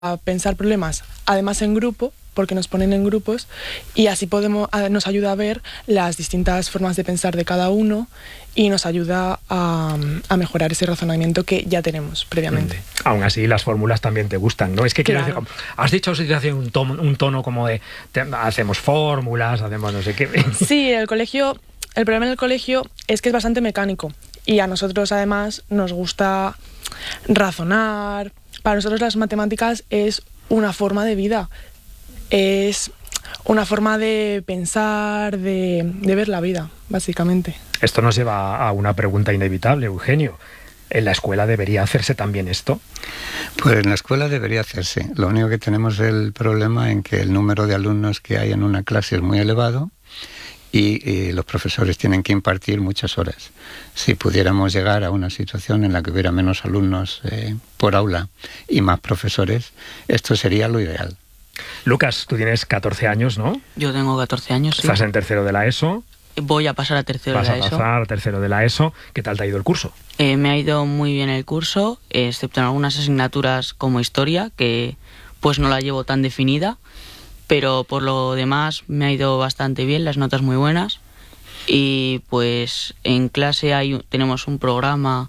a pensar problemas, además en grupo, porque nos ponen en grupos y así nos ayuda a ver las distintas formas de pensar de cada uno y nos ayuda a mejorar ese razonamiento que ya tenemos previamente. Aún así, las fórmulas también te gustan, ¿no? Es que quiero Claro. decir, has dicho un tono como de hacemos fórmulas, hacemos no sé qué. Sí, el problema en el colegio es que es bastante mecánico y a nosotros además nos gusta razonar. Para nosotros las matemáticas es una forma de vida. Es una forma de pensar, de ver la vida, básicamente. Esto nos lleva a una pregunta inevitable, Eugenio. ¿En la escuela debería hacerse también esto? Pues en la escuela debería hacerse. Lo único que tenemos es el problema en que el número de alumnos que hay en una clase es muy elevado y los profesores tienen que impartir muchas horas. Si pudiéramos llegar a una situación en la que hubiera menos alumnos por aula y más profesores, esto sería lo ideal. Lucas, tú tienes 14 años, ¿no? Yo tengo 14 años, sí. Estás en tercero de la ESO. Voy a pasar a tercero de la ESO. Vas a pasar a tercero de la ESO. ¿Qué tal te ha ido el curso? Me ha ido muy bien el curso, excepto en algunas asignaturas como historia, que pues no la llevo tan definida, pero por lo demás me ha ido bastante bien, las notas muy buenas. Y pues en clase tenemos un programa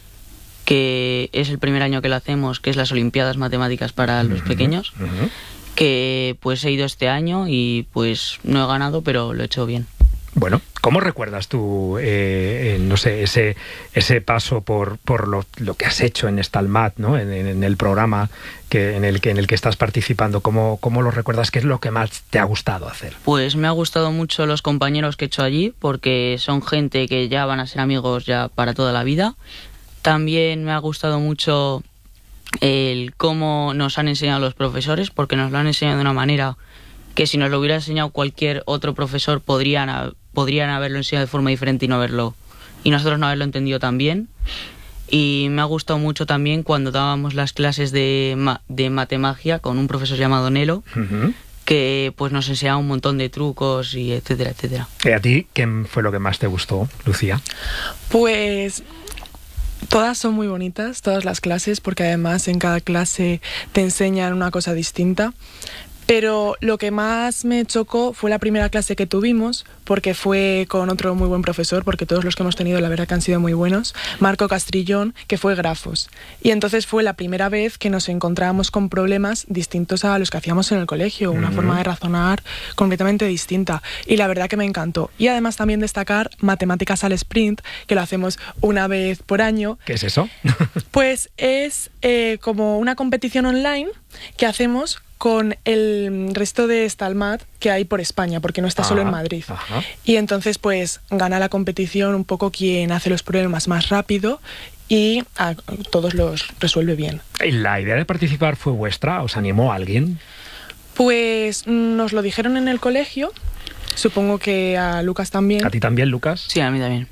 que es el primer año que lo hacemos, que es las Olimpiadas Matemáticas para los pequeños, que pues he ido este año y pues no he ganado, pero lo he hecho bien. Bueno, ¿cómo recuerdas tú, no sé, ese paso por lo que has hecho en Stalmat, ¿no? En el programa en el que estás participando? ¿Cómo lo recuerdas? ¿Qué es lo que más te ha gustado hacer? Pues me ha gustado mucho los compañeros que he hecho allí, porque son gente que ya van a ser amigos ya para toda la vida. También me ha gustado mucho el cómo nos han enseñado los profesores, porque nos lo han enseñado de una manera que si nos lo hubiera enseñado cualquier otro profesor podrían haberlo enseñado de forma diferente y nosotros no haberlo entendido tan bien. Y me ha gustado mucho también cuando dábamos las clases de matemagia con un profesor llamado Nelo, que pues nos enseñaba un montón de trucos y etcétera, etcétera. ¿Y a ti qué fue lo que más te gustó, Lucía? Pues todas son muy bonitas, todas las clases, porque además en cada clase te enseñan una cosa distinta. Pero lo que más me chocó fue la primera clase que tuvimos, porque fue con otro muy buen profesor, porque todos los que hemos tenido la verdad que han sido muy buenos, Marco Castrillón, que fue grafos. Y entonces fue la primera vez que nos encontrábamos con problemas distintos a los que hacíamos en el colegio, una forma de razonar completamente distinta. Y la verdad que me encantó. Y además también destacar matemáticas al sprint, que lo hacemos una vez por año. ¿Qué es eso? Pues es como una competición online que hacemos con el resto de Stalmat que hay por España, porque no está solo en Madrid. Y entonces pues gana la competición un poco quien hace los problemas más rápido y a todos los resuelve bien. ¿La idea de participar fue vuestra? ¿Os animó alguien? Pues nos lo dijeron en el colegio, supongo que a Lucas también. ¿A ti también, Lucas? Sí, a mí también.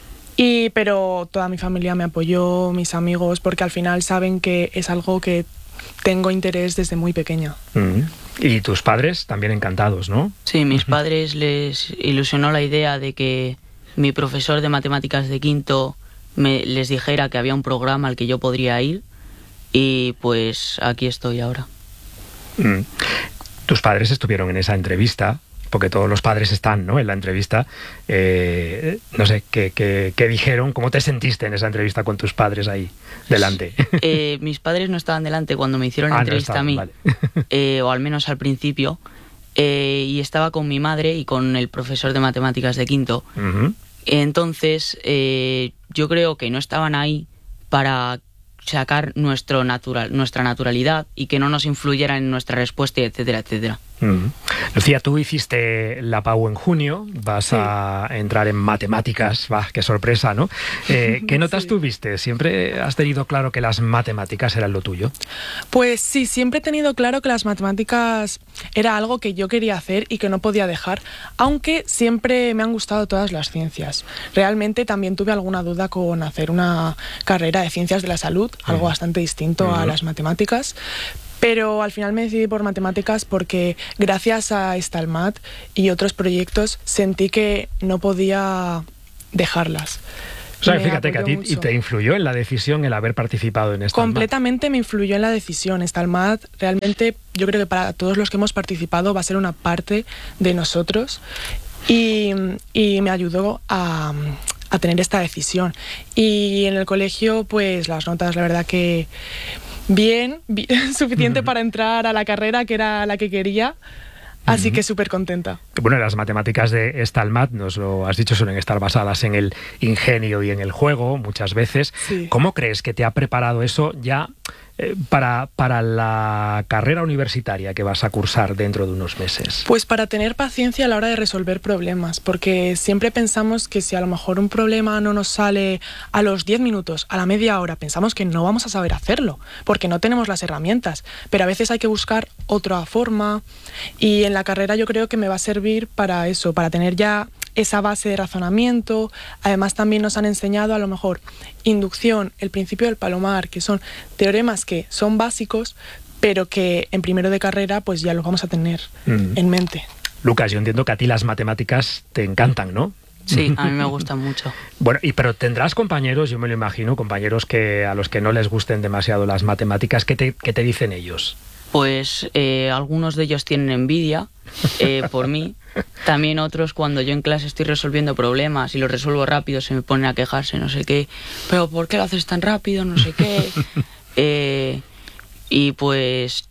Pero toda mi familia me apoyó, mis amigos, porque al final saben que es algo que tengo interés desde muy pequeña. Y tus padres también encantados, ¿no? Sí, mis padres les ilusionó la idea de que mi profesor de matemáticas de quinto les dijera que había un programa al que yo podría ir y pues aquí estoy ahora. Tus padres estuvieron en esa entrevista, porque todos los padres están, ¿no?, en la entrevista. No sé, ¿qué dijeron? ¿Cómo te sentiste en esa entrevista con tus padres ahí delante? Mis padres no estaban delante cuando me hicieron la entrevista a mí, vale. O al menos al principio, y estaba con mi madre y con el profesor de matemáticas de quinto. Entonces, yo creo que no estaban ahí para sacar nuestra naturalidad y que no nos influyeran en nuestra respuesta, etcétera, etcétera. Lucía, tú hiciste la PAU en junio, vas a entrar en matemáticas, qué sorpresa, ¿no? ¿Qué notas tuviste? ¿Siempre has tenido claro que las matemáticas eran lo tuyo? Pues sí, siempre he tenido claro que las matemáticas era algo que yo quería hacer y que no podía dejar, aunque siempre me han gustado todas las ciencias. Realmente también tuve alguna duda con hacer una carrera de ciencias de la salud, algo bastante distinto a las matemáticas. Pero al final me decidí por matemáticas porque gracias a Stalmat y otros proyectos sentí que no podía dejarlas. O sea, fíjate que a ti te influyó en la decisión el haber participado en Estalmat. Completamente me influyó en la decisión. Estalmat realmente, yo creo que para todos los que hemos participado va a ser una parte de nosotros y me ayudó a tener esta decisión. Y en el colegio, pues las notas, la verdad que bien suficiente para entrar a la carrera que era la que quería. Así que súper contenta. Bueno, las matemáticas de Estalmat, nos lo has dicho, suelen estar basadas en el ingenio y en el juego muchas veces. Sí. ¿Cómo crees que te ha preparado eso ya para la carrera universitaria que vas a cursar dentro de unos meses? Pues para tener paciencia a la hora de resolver problemas, porque siempre pensamos que si a lo mejor un problema no nos sale a los 10 minutos, a la media hora, pensamos que no vamos a saber hacerlo, porque no tenemos las herramientas, pero a veces hay que buscar otra forma y en la carrera yo creo que me va a servir para eso, para tener ya esa base de razonamiento. Además también nos han enseñado a lo mejor inducción, el principio del palomar, que son teoremas que son básicos, pero que en primero de carrera pues ya los vamos a tener en mente. Lucas, yo entiendo que a ti las matemáticas te encantan, ¿no? Sí, a mí me gustan mucho. Bueno, pero tendrás compañeros, yo me lo imagino, compañeros a los que no les gusten demasiado las matemáticas. ¿Qué te dicen ellos? Pues algunos de ellos tienen envidia por mí. También otros, cuando yo en clase estoy resolviendo problemas y los resuelvo rápido, se me ponen a quejarse, no sé qué. ¿Pero por qué lo haces tan rápido? No sé qué. Y pues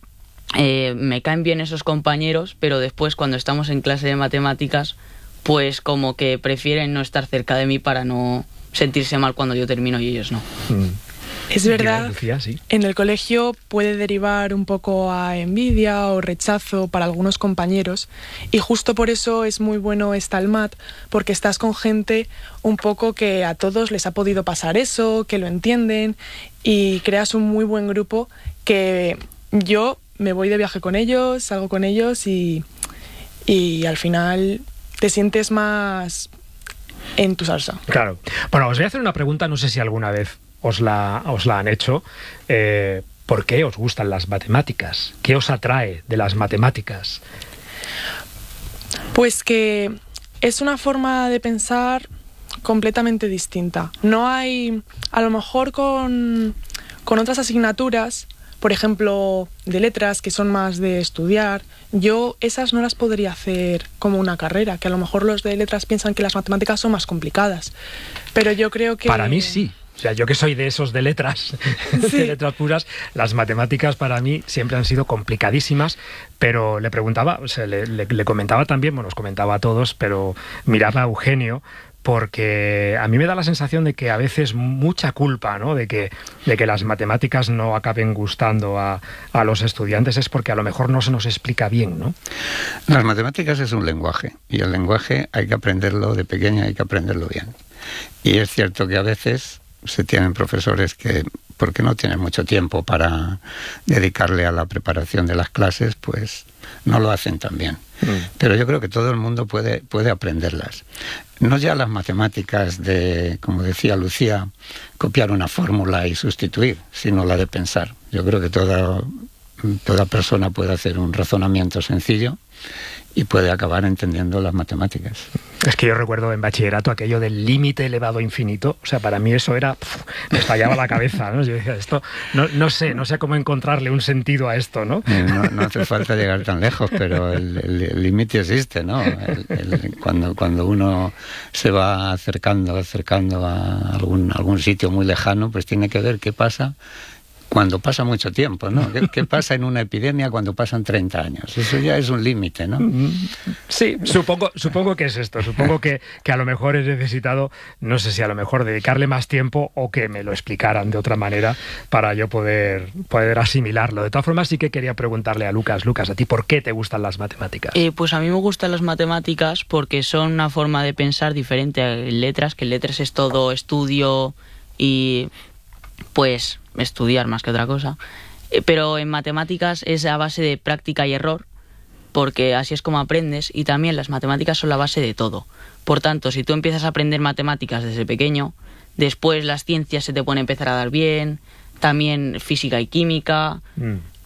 me caen bien esos compañeros, pero después cuando estamos en clase de matemáticas, pues como que prefieren no estar cerca de mí para no sentirse mal cuando yo termino y ellos no. Es verdad, Lucía, sí. En el colegio puede derivar un poco a envidia o rechazo para algunos compañeros y justo por eso es muy bueno Estalmat, porque estás con gente un poco que a todos les ha podido pasar eso, que lo entienden y creas un muy buen grupo que yo me voy de viaje con ellos, salgo con ellos y al final te sientes más en tu salsa. Claro. Bueno, os voy a hacer una pregunta, no sé si alguna vez os la han hecho. ¿Por qué os gustan las matemáticas? ¿Qué os atrae de las matemáticas? Pues que es una forma de pensar completamente distinta. No hay, a lo mejor con otras asignaturas, por ejemplo, de letras, que son más de estudiar, yo esas no las podría hacer como una carrera, que a lo mejor los de letras piensan que las matemáticas son más complicadas. Pero yo creo que... Para mí sí. O sea, yo que soy de esos de letras, sí, de letras puras, las matemáticas para mí siempre han sido complicadísimas, pero le preguntaba, o sea, le comentaba también, bueno, os comentaba a todos, pero miraba a Eugenio, porque a mí me da la sensación de que a veces mucha culpa, ¿no?, de que las matemáticas no acaben gustando a los estudiantes es porque a lo mejor no se nos explica bien, ¿no? Las matemáticas es un lenguaje, y el lenguaje hay que aprenderlo de pequeño, hay que aprenderlo bien. Y es cierto que a veces se tienen profesores que, porque no tienen mucho tiempo para dedicarle a la preparación de las clases, pues no lo hacen tan bien. Pero yo creo que todo el mundo puede aprenderlas. No ya las matemáticas de, como decía Lucía, copiar una fórmula y sustituir, sino la de pensar. Yo creo que toda persona puede hacer un razonamiento sencillo y puede acabar entendiendo las matemáticas. Es que yo recuerdo en bachillerato aquello del límite elevado a infinito. O sea, para mí eso era... me estallaba la cabeza, ¿no? Yo decía, esto no sé cómo encontrarle un sentido a esto, ¿no? No hace falta llegar tan lejos, pero el límite existe, ¿no? Cuando uno se va acercando a algún sitio muy lejano, pues tiene que ver qué pasa cuando pasa mucho tiempo, ¿no? ¿Qué pasa en una epidemia cuando pasan 30 años? Eso ya es un límite, ¿no? Sí, supongo que es esto. Supongo que a lo mejor he necesitado, no sé si a lo mejor dedicarle más tiempo o que me lo explicaran de otra manera para yo poder asimilarlo. De todas formas, sí que quería preguntarle a Lucas. Lucas, ¿a ti por qué te gustan las matemáticas? Pues a mí me gustan las matemáticas porque son una forma de pensar diferente a letras, que en letras es todo estudio y pues estudiar más que otra cosa, pero en matemáticas es a base de práctica y error, porque así es como aprendes, y también las matemáticas son la base de todo. Por tanto, si tú empiezas a aprender matemáticas desde pequeño, después las ciencias se te pueden empezar a dar bien, también física y química,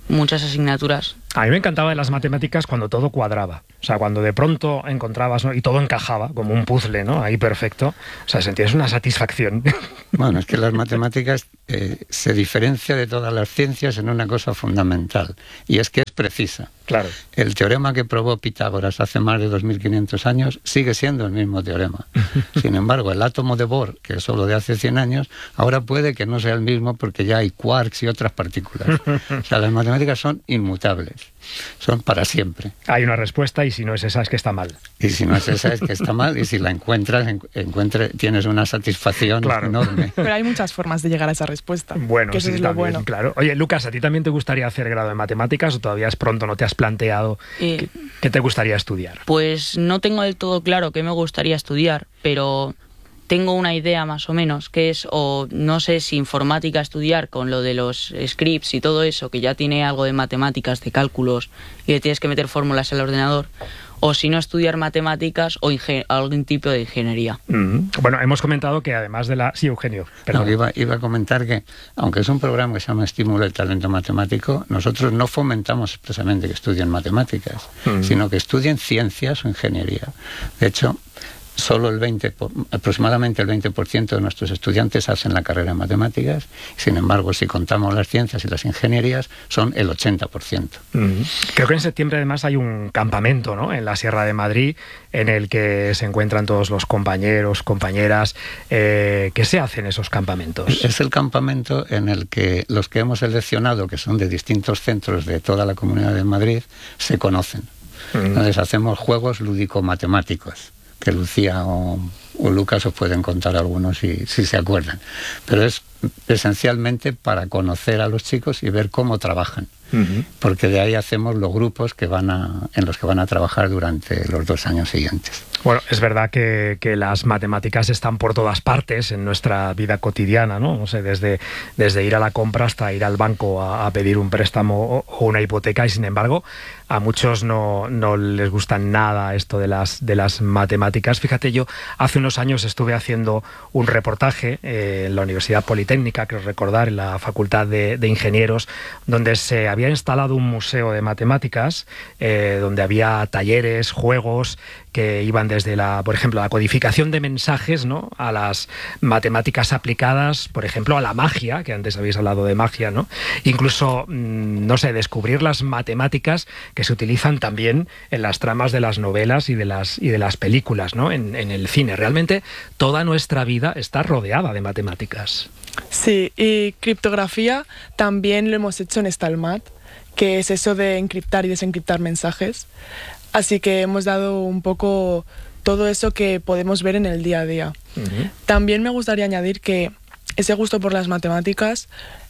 muchas asignaturas. A mí me encantaba de las matemáticas cuando todo cuadraba. O sea, cuando de pronto encontrabas, ¿no?, y todo encajaba, como un puzzle, ¿no?, ahí perfecto. O sea, sentías una satisfacción. Bueno, es que las matemáticas se diferencia de todas las ciencias en una cosa fundamental, y es que es precisa. Claro. El teorema que probó Pitágoras hace más de 2500 años sigue siendo el mismo teorema. Sin embargo, el átomo de Bohr, que es solo de hace 100 años, ahora puede que no sea el mismo porque ya hay quarks y otras partículas. O sea, las matemáticas son inmutables, son para siempre. Hay una respuesta y si no es esa es que está mal. Y si no es esa es que está mal, y si la encuentras, tienes una satisfacción enorme. Pero hay muchas formas de llegar a esa respuesta. Bueno, que eso sí, es lo también, bueno. claro. Oye, Lucas, ¿a ti también te gustaría hacer grado en matemáticas o todavía es pronto, no te has planteado qué te gustaría estudiar? Pues no tengo del todo claro qué me gustaría estudiar, pero tengo una idea más o menos, que es, o no sé si informática estudiar con lo de los scripts y todo eso, que ya tiene algo de matemáticas, de cálculos, y le tienes que meter fórmulas al ordenador, o si no estudiar matemáticas o algún tipo de ingeniería. Bueno, hemos comentado que además de la... Sí, Eugenio, perdón. No, iba a comentar que, aunque es un programa que se llama Estímulo del Talento Matemático, nosotros no fomentamos expresamente que estudien matemáticas, sino que estudien ciencias o ingeniería. De hecho, solo aproximadamente el 20% de nuestros estudiantes hacen la carrera de matemáticas. Sin embargo, si contamos las ciencias y las ingenierías, son el 80%. Creo que en septiembre además hay un campamento, ¿no?, en la Sierra de Madrid, en el que se encuentran todos los compañeros, compañeras. ¿Qué se hace en esos campamentos? Es el campamento en el que los que hemos seleccionado, que son de distintos centros de toda la Comunidad de Madrid, se conocen. Entonces hacemos juegos lúdico-matemáticos, que Lucía o Lucas os pueden contar algunos si se acuerdan. Pero es esencialmente para conocer a los chicos y ver cómo trabajan. Porque de ahí hacemos los grupos en los que van a trabajar durante los 2 años siguientes. Bueno, es verdad que las matemáticas están por todas partes en nuestra vida cotidiana, ¿no? No sé, desde ir a la compra hasta ir al banco a pedir un préstamo o una hipoteca, y sin embargo a muchos no les gusta nada esto de las matemáticas. Fíjate, yo hace unos años estuve haciendo un reportaje en la Universidad Politécnica, creo recordar, en la Facultad de Ingenieros, donde se había instalado un museo de matemáticas, donde había talleres, juegos que iban desde por ejemplo, la codificación de mensajes, ¿no?, a las matemáticas aplicadas, por ejemplo, a la magia, que antes habéis hablado de magia, ¿no? Incluso, no sé, descubrir las matemáticas que se utilizan también en las tramas de las novelas y de las películas, ¿no?, en el cine. Realmente toda nuestra vida está rodeada de matemáticas. Sí, y criptografía también lo hemos hecho en Stalmat, que es eso de encriptar y desencriptar mensajes. Así que hemos dado un poco todo eso que podemos ver en el día a día. También me gustaría añadir que ese gusto por las matemáticas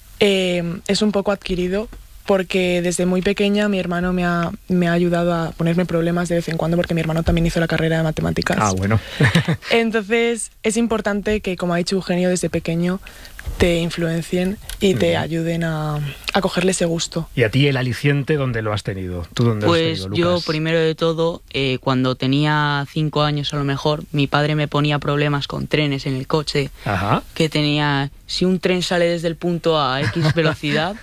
es un poco adquirido, porque desde muy pequeña mi hermano me ha ayudado a ponerme problemas de vez en cuando, porque mi hermano también hizo la carrera de matemáticas. Ah, bueno. Entonces es importante que, como ha dicho Eugenio, desde pequeño te influencien y te ayuden a cogerle ese gusto. ¿Y a ti el aliciente dónde lo has tenido? ¿Tú dónde lo has tenido, Lucas? Yo, primero de todo, cuando tenía 5 años a lo mejor, mi padre me ponía problemas con trenes en el coche. Ajá. Que tenía, si un tren sale desde el punto A a X velocidad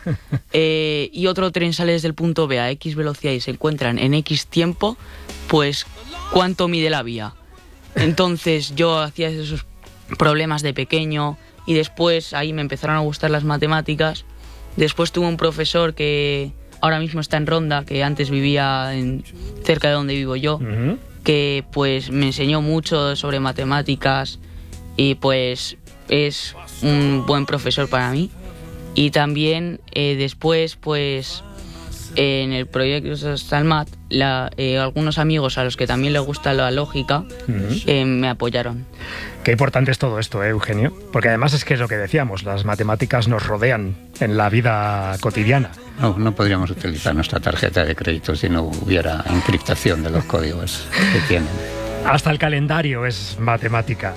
y otro tren sale desde el punto B a X velocidad y se encuentran en X tiempo, pues ¿cuánto mide la vía? Entonces yo hacía esos problemas de pequeño. Y después ahí me empezaron a gustar las matemáticas. Después tuve un profesor que ahora mismo está en Ronda, que antes vivía cerca de donde vivo yo, que pues me enseñó mucho sobre matemáticas y pues es un buen profesor para mí. Y también después pues en el proyecto Stalmat algunos amigos a los que también les gusta la lógica me apoyaron. Qué importante es todo esto, Eugenio, porque además es que es lo que decíamos, las matemáticas nos rodean en la vida cotidiana. No podríamos utilizar nuestra tarjeta de crédito si no hubiera encriptación de los códigos que tienen. Hasta el calendario es matemática.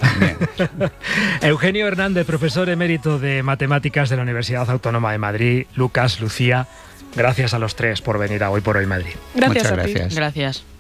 Eugenio Hernández, profesor emérito de matemáticas de la Universidad Autónoma de Madrid. Lucas, Lucía, gracias a los tres por venir a Hoy por Hoy Madrid. Gracias. Muchas a ti. gracias. Gracias.